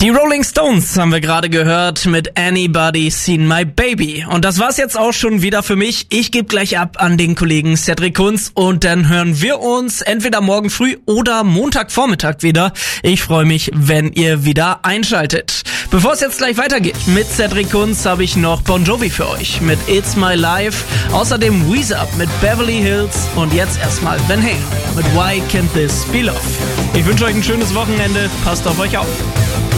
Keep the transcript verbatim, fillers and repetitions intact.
Die Rolling Stones haben wir gerade gehört mit Anybody Seen My Baby. Und das war's jetzt auch schon wieder für mich. Ich gebe gleich ab an den Kollegen Cedric Kunz und dann hören wir uns entweder morgen früh oder Montagvormittag wieder. Ich freue mich, wenn ihr wieder einschaltet. Bevor es jetzt gleich weitergeht mit Cedric Kunz, habe ich noch Bon Jovi für euch mit It's My Life. Außerdem Weezer mit Beverly Hills und jetzt erstmal Van Halen mit Why Can't This Be Love. Ich wünsche euch ein schönes Wochenende. Passt auf euch auf.